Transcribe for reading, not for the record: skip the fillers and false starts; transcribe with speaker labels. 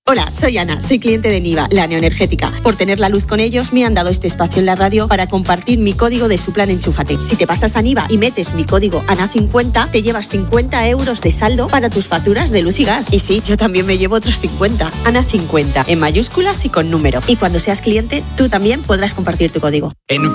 Speaker 1: Hola, soy Ana, soy cliente de Niva, la neoenergética. Por tener la luz con ellos, me han dado este espacio en la radio para compartir mi código de su plan Enchúfate. Si te pasas a Niva y metes mi código ANA50, te llevas 50 euros de saldo para tus facturas de luz y gas. Y sí, yo también me llevo otros 50. ANA50, en mayúsculas y con número. Y cuando seas cliente, tú también podrás compartir tu código.